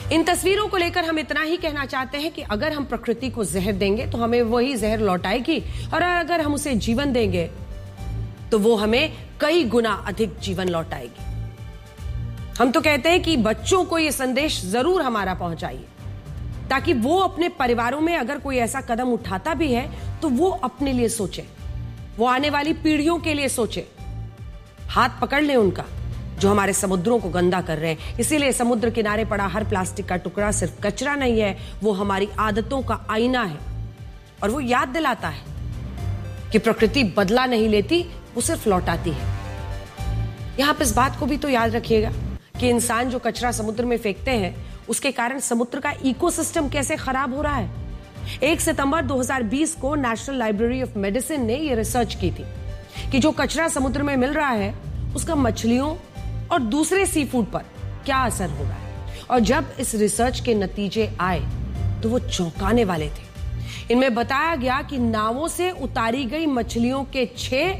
इन तस्वीरों को लेकर हम इतना ही कहना चाहते हैं कि अगर हम प्रकृति को जहर देंगे तो हमें वही जहर लौटाएगी, और अगर हम उसे जीवन देंगे तो वो हमें कई गुना अधिक जीवन लौटाएगी। हम तो कहते हैं कि बच्चों को ये संदेश जरूर हमारा पहुंचाइए, ताकि वो अपने परिवारों में अगर कोई ऐसा कदम उठाता भी है तो वो अपने लिए सोचे, वो आने वाली पीढ़ियों के लिए सोचे। हाथ पकड़ ले उनका जो हमारे समुद्रों को गंदा कर रहे हैं। इसीलिए समुद्र किनारे पड़ा हर प्लास्टिक का टुकड़ा सिर्फ कचरा नहीं है, वो हमारी आदतों का आईना है, और वो याद दिलाता है कि प्रकृति बदला नहीं लेती, वो सिर्फ लौटाती है। यहां पर इस बात को भी तो याद रखिएगा कि इंसान जो कचरा समुद्र में फेंकते हैं उसके कारण समुद्र का इकोसिस्टम कैसे खराब हो रहा है। 1 सितंबर 2020 को नेशनल लाइब्रेरी ऑफ मेडिसिन ने यह रिसर्च की थी कि जो कचरा समुद्र में मिल रहा है उसका मछलियों और दूसरे सी फूड पर क्या असर हो रहा है। और जब इस रिसर्च के नतीजे आए तो वो चौंकाने वाले थे। इनमें बताया गया कि नावों से उतारी गई मछलियों के 6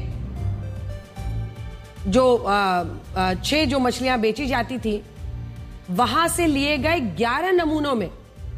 जो मछलियां बेची जाती थी, वहां से लिए गए 11 नमूनों में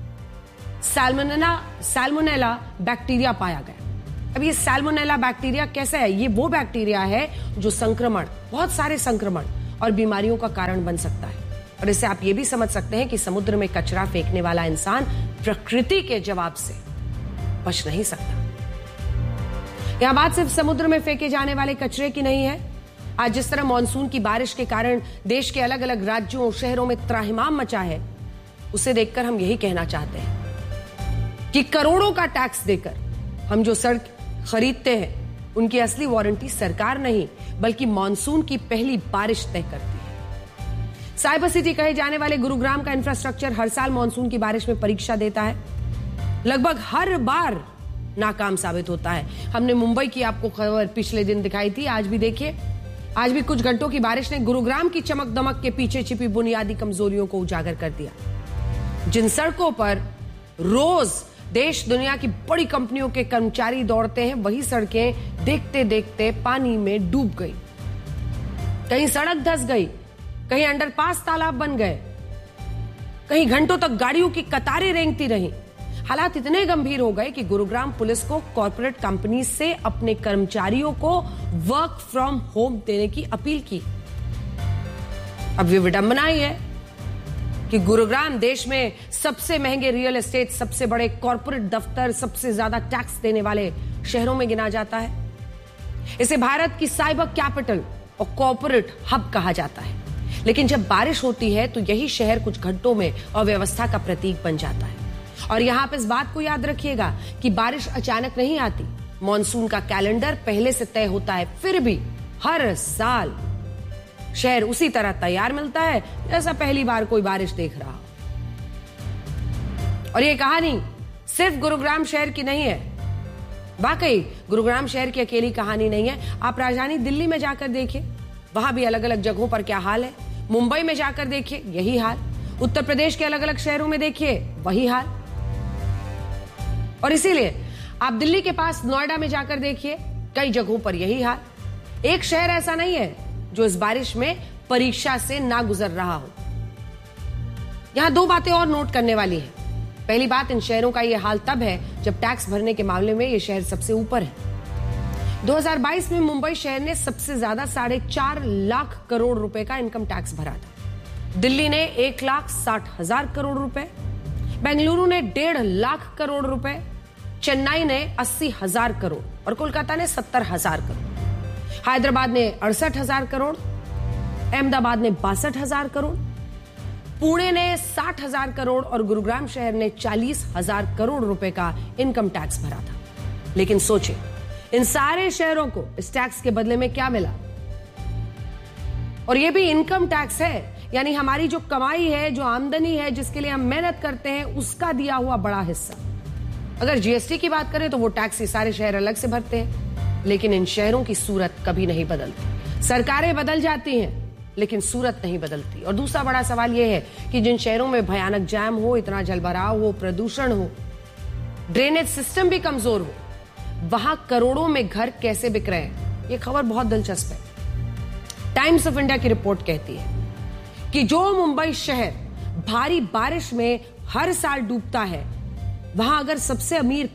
सैल्मोनेला बैक्टीरिया पाया गया। अब ये सैल्मोनेला बैक्टीरिया कैसा है? ये वो बैक्टीरिया है जो बहुत सारे संक्रमण और बीमारियों का कारण बन सकता है। और इससे आप ये भी समझ सकते हैं कि समुद्र में कचरा फेंकने वाला इंसान प्रकृति के जवाब से बच नहीं सकता। यह बात सिर्फ समुद्र में फेंके जाने वाले कचरे की नहीं है। आज जिस तरह मानसून की बारिश के कारण देश के अलग अलग राज्यों और शहरों में त्राहिमाम मचा है, उसे देखकर हम यही कहना चाहते हैं कि करोड़ों का टैक्स देकर हम जो सड़क खरीदते हैं उनकी असली वारंटी सरकार नहीं बल्कि मानसून की पहली बारिश तय करती है। साइबर सिटी कहे जाने वाले गुरुग्राम का इंफ्रास्ट्रक्चर हर साल मानसून की बारिश में परीक्षा देता है, लगभग हर बार नाकाम साबित होता है। हमने मुंबई की आपको खबर पिछले दिन दिखाई थी, आज भी देखिए, आज भी कुछ घंटों की बारिश ने गुरुग्राम की चमक दमक के पीछे छिपी बुनियादी कमजोरियों को उजागर कर दिया। जिन सड़कों पर रोज देश दुनिया की बड़ी कंपनियों के कर्मचारी दौड़ते हैं, वही सड़कें देखते देखते पानी में डूब गई। कहीं सड़क धंस गई, कहीं अंडरपास तालाब बन गए, कहीं घंटों तक गाड़ियों की कतारें रेंगती रहीं। हालात इतने गंभीर हो गए कि गुरुग्राम पुलिस को कॉर्पोरेट कंपनी से अपने कर्मचारियों को वर्क फ्रॉम होम देने की अपील की। अब ये विडंबना ही है कि गुरुग्राम देश में सबसे महंगे रियल एस्टेट, सबसे बड़े कॉर्पोरेट दफ्तर, सबसे ज्यादा टैक्स देने वाले शहरों में गिना जाता है। इसे भारत की साइबर कैपिटल और कॉर्पोरेट हब कहा जाता है। लेकिन जब बारिश होती है तो यही शहर कुछ घंटों में अव्यवस्था का प्रतीक बन जाता है। और यहां पर इस बात को याद रखिएगा कि बारिश अचानक नहीं आती। मॉनसून का कैलेंडर पहले से तय होता है, फिर भी हर साल शहर उसी तरह तैयार मिलता है जैसा पहली बार कोई बारिश देख रहा हो। और ये कहानी सिर्फ गुरुग्राम शहर की नहीं है। वाकई गुरुग्राम शहर की अकेली कहानी नहीं है। आप राजधानी दिल्ली में जाकर देखिए, वहां भी अलग अलग जगहों पर क्या हाल है। मुंबई में जाकर देखिए, यही हाल। उत्तर प्रदेश के अलग अलग शहरों में देखिए, वही हाल। और इसीलिए आप दिल्ली के पास नोएडा में जाकर देखिए, कई जगहों पर यही हाल। एक शहर ऐसा नहीं है जो इस बारिश में परीक्षा से ना गुजर रहा हो। यहां 2 बातें और नोट करने वाली हैं। पहली बात, इन शहरों का यह हाल तब है जब टैक्स भरने के मामले में यह शहर सबसे ऊपर है। 2022 में मुंबई शहर ने सबसे ज्यादा 4.5 लाख करोड़ रुपए का इनकम टैक्स भरा था। दिल्ली ने 1,60,000 करोड़ रुपए, बेंगलुरु ने 1.5 लाख करोड़ रुपए, चेन्नई ने 80,000 करोड़ और कोलकाता ने 70,000 करोड़। हैदराबाद ने 68,000 करोड़, अहमदाबाद ने 62,000 करोड़, पुणे ने 60,000 करोड़ और गुरुग्राम शहर ने 40,000 करोड़ रुपए का इनकम टैक्स भरा था। लेकिन सोचे, इन सारे शहरों को इस टैक्स के बदले में क्या मिला? और यह भी इनकम टैक्स है, यानी हमारी जो कमाई है, जो आमदनी है, जिसके लिए हम मेहनत करते हैं, उसका दिया हुआ बड़ा हिस्सा। अगर जीएसटी की बात करें तो वो टैक्स सारे शहर अलग से भरते हैं, लेकिन इन शहरों की सूरत कभी नहीं बदलती। सरकारें बदल जाती हैं लेकिन सूरत नहीं बदलती। और दूसरा बड़ा सवाल यह है कि जिन शहरों में भयानक जाम हो, इतना जलभराव हो, प्रदूषण हो, ड्रेनेज सिस्टम भी कमजोर हो, वहां करोड़ों में घर कैसे बिक रहे हैं? यह खबर बहुत दिलचस्प है। टाइम्स ऑफ इंडिया की रिपोर्ट कहती है कि जो मुंबई शहर भारी बारिश में हर साल डूबता है, वहां अगर सबसे अमीर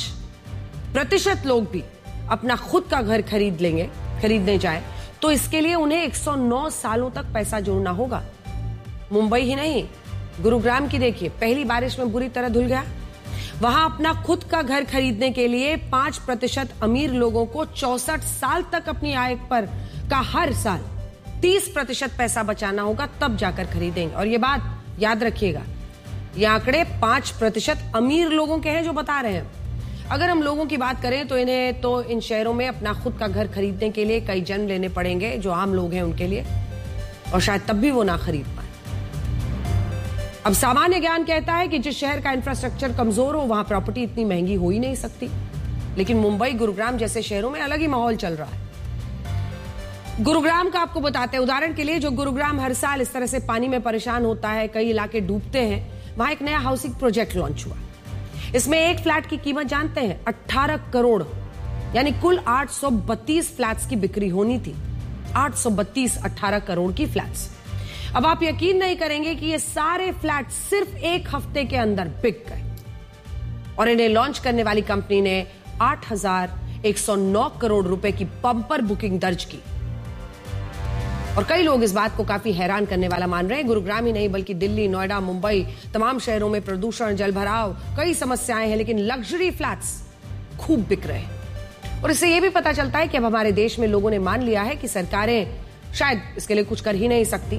5% लोग भी अपना खुद का घर खरीदने जाए तो इसके लिए उन्हें 109 सालों तक पैसा जोड़ना होगा। मुंबई ही नहीं, गुरुग्राम की देखिए, पहली बारिश में बुरी तरह धुल गया। वहां अपना खुद का घर खरीदने के लिए 5% अमीर लोगों को 64 साल तक अपनी आय पर का हर साल 30% पैसा बचाना होगा, तब जाकर खरीदेंगे। और ये बात याद रखिएगा, ये आंकड़े 5% अमीर लोगों के हैं जो बता रहे हैं। अगर हम लोगों की बात करें तो इन्हें तो इन शहरों में अपना खुद का घर खरीदने के लिए कई जन्म लेने पड़ेंगे, जो आम लोग हैं उनके लिए, और शायद तब भी वो ना खरीद पाए। अब सामान्य ज्ञान कहता है कि जिस शहर का इंफ्रास्ट्रक्चर कमजोर हो वहां प्रॉपर्टी इतनी महंगी हो ही नहीं सकती, लेकिन मुंबई, गुरुग्राम जैसे शहरों में अलग ही माहौल चल रहा है। गुरुग्राम का आपको बताते हैं उदाहरण के लिए, जो गुरुग्राम हर साल इस तरह से पानी में परेशान होता है, कई इलाके डूबते हैं, वहां एक नया हाउसिंग प्रोजेक्ट लॉन्च हुआ। इसमें एक फ्लैट की कीमत जानते हैं 18 करोड़, यानी कुल 832 फ्लैट्स की बिक्री होनी थी। 832 18 करोड़ की फ्लैट्स। अब आप यकीन नहीं करेंगे कि ये सारे फ्लैट सिर्फ एक हफ्ते के अंदर बिक गए, और इन्हें लॉन्च करने वाली कंपनी ने 8,109 करोड़ रुपए की बम्पर बुकिंग दर्ज की। और कई लोग इस बात को काफी हैरान करने वाला मान रहे हैं। गुरुग्राम ही नहीं बल्कि दिल्ली, नोएडा, मुंबई, तमाम शहरों में प्रदूषण, जलभराव, कई समस्याएं हैं, लेकिन लग्जरी फ्लैट्स खूब बिक रहे हैं। और इससे यह भी पता चलता है कि अब हमारे देश में लोगों ने मान लिया है कि सरकारें शायद इसके लिए कुछ कर ही नहीं सकती,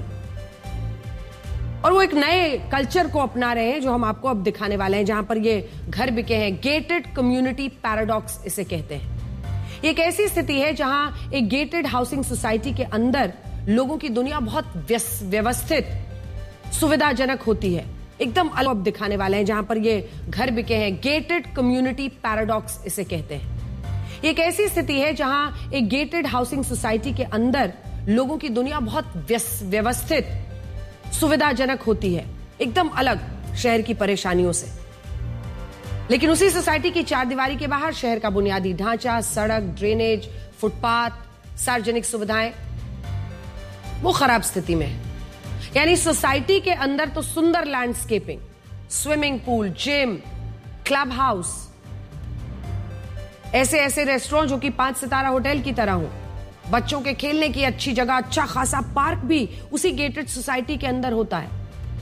और वो एक नए कल्चर को अपना रहे हैं जो हम आपको अब दिखाने वाले हैं, जहां पर ये घर बिके हैं। गेटेड कम्युनिटी पैराडॉक्स इसे कहते हैं। एक ऐसी स्थिति है जहां एक गेटेड हाउसिंग सोसाइटी के अंदर लोगों की दुनिया बहुत व्यवस्थित, सुविधाजनक होती है, एकदम अलग अब दिखाने वाले हैं, जहां पर ये घर बिके हैं। गेटेड कम्युनिटी पैराडॉक्स इसे कहते हैं। एक ऐसी स्थिति है जहां एक गेटेड हाउसिंग सोसाइटी के अंदर लोगों की दुनिया बहुत व्यवस्थित, सुविधाजनक होती है, एकदम अलग शहर की परेशानियों से। लेकिन उसी सोसाइटी की चारदीवारी के बाहर शहर का बुनियादी ढांचा, सड़क, ड्रेनेज, फुटपाथ, सार्वजनिक सुविधाएं वो खराब स्थिति में है। यानी सोसाइटी के अंदर तो सुंदर landscaping, swimming pool, gym, club house, ऐसे रेस्टोरेंट जो कि 5 सितारा होटल की तरह हो, बच्चों के खेलने की अच्छी जगह, अच्छा खासा पार्क भी उसी गेटेड सोसाइटी के अंदर होता है।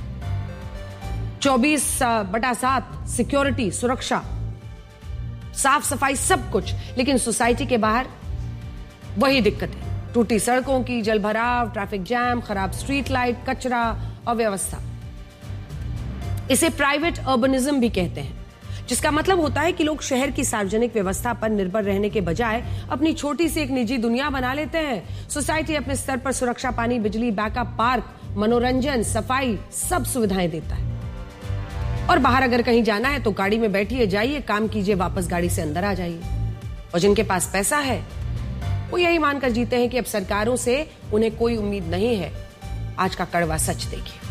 24/7 सिक्योरिटी, सुरक्षा, साफ सफाई, सब कुछ। लेकिन सोसाइटी के बाहर वही दिक्कत है, टूटी सड़कों की, जलभराव, ट्रैफिक जैम, खराब स्ट्रीट लाइट, कचरा, अव्यवस्था। इसे प्राइवेट अर्बनिज्म भी कहते हैं, जिसका मतलब होता है कि लोग शहर की सार्वजनिक व्यवस्था पर निर्भर रहने के बजाय अपनी छोटी सी एक निजी दुनिया बना लेते हैं। सोसाइटी अपने स्तर पर सुरक्षा, पानी, बिजली, बैकअप, पार्क, मनोरंजन, सफाई, सब सुविधाएं देता है। और बाहर अगर कहीं जाना है तो गाड़ी में बैठिए, जाइए, काम कीजिए, वापस गाड़ी से अंदर आ जाइए। और जिनके पास पैसा है वो यही मानकर जीते हैं कि अब सरकारों से उन्हें कोई उम्मीद नहीं है। आज का कड़वा सच देखिए।